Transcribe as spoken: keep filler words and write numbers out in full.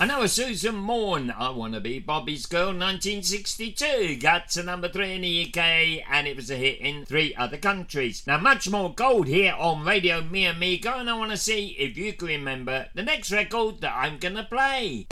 I know a Susan Morn, I Wanna Be Bobby's Girl, nineteen sixty-two, got to number three in the U K, and it was a hit in three other countries. Now, much more gold here on Radio Mi Amigo, and I want to see if you can remember the next record that I'm gonna play.